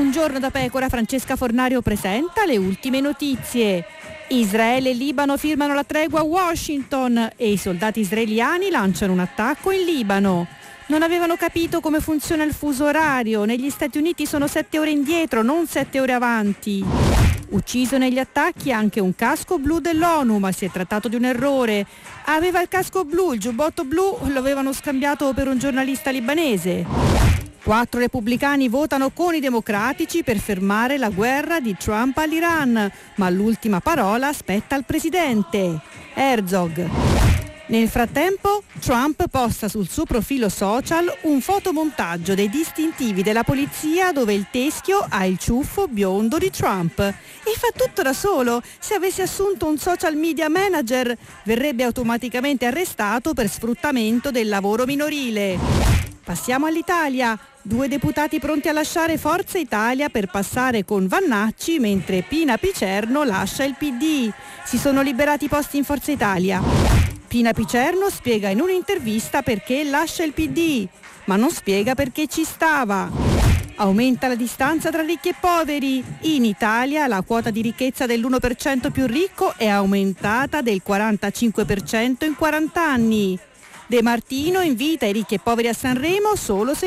Un giorno da pecora, Francesca Fornario presenta le ultime notizie. Israele e Libano firmano la tregua a Washington e i soldati israeliani lanciano un attacco in Libano. Non avevano capito come funziona il fuso orario. Negli Stati Uniti sono 7 ore indietro, non 7 ore avanti. Ucciso negli attacchi anche un casco blu dell'ONU, ma si è trattato di un errore. Aveva il casco blu, il giubbotto blu lo avevano scambiato per un giornalista libanese. 4 repubblicani votano con i democratici per fermare la guerra di Trump all'Iran, ma l'ultima parola spetta al presidente Herzog. Nel frattempo, Trump posta sul suo profilo social un fotomontaggio dei distintivi della polizia dove il teschio ha il ciuffo biondo di Trump. E fa tutto da solo. Se avesse assunto un social media manager, verrebbe automaticamente arrestato per sfruttamento del lavoro minorile. Passiamo all'Italia. 2 deputati pronti a lasciare Forza Italia per passare con Vannacci, mentre Pina Picerno lascia il PD. Si sono liberati i posti in Forza Italia. Pina Picerno spiega in un'intervista perché lascia il PD, ma non spiega perché ci stava. Aumenta la distanza tra ricchi e poveri. In Italia la quota di ricchezza dell'1% più ricco è aumentata del 45% in 40 anni. De Martino invita i ricchi e poveri a Sanremo solo se